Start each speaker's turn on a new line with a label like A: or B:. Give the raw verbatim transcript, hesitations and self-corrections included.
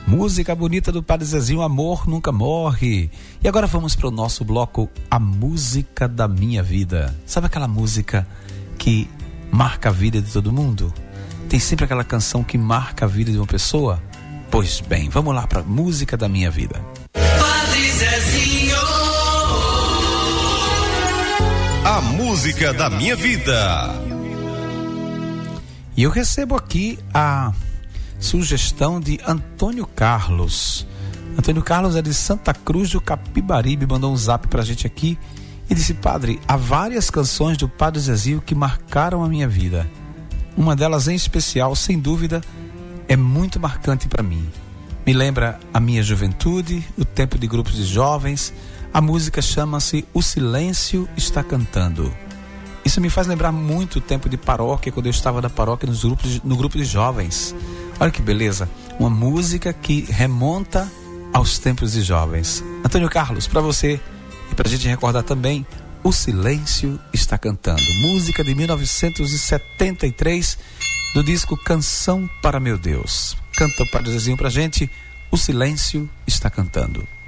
A: Música bonita do Padre Zezinho, Amor Nunca Morre. E agora vamos para o nosso bloco, A Música da Minha Vida. Sabe aquela música que marca a vida de todo mundo? Tem sempre aquela canção que marca a vida de uma pessoa? Pois bem, vamos lá para a Música da Minha Vida.
B: Padre Zezinho.
C: A Música da Minha Vida.
A: E eu recebo aqui a sugestão de Antônio Carlos. Antônio Carlos é de Santa Cruz do Capibaribe, mandou um zap pra gente aqui e disse: Padre, há várias canções do Padre Zezinho que marcaram a minha vida. Uma delas em especial, sem dúvida, é muito marcante para mim. Me lembra a minha juventude, o tempo de grupos de jovens. A música chama-se O Silêncio Está Cantando. Isso me faz lembrar muito o tempo de paróquia, quando eu estava na paróquia nos grupos, no grupo de jovens. Olha que beleza, uma música que remonta aos tempos de jovens. Antônio Carlos, para você e para a gente recordar também, O Silêncio Está Cantando. Música de mil novecentos e setenta e três, do disco Canção para Meu Deus. Canta o Padre Zezinho pra gente, O Silêncio Está Cantando.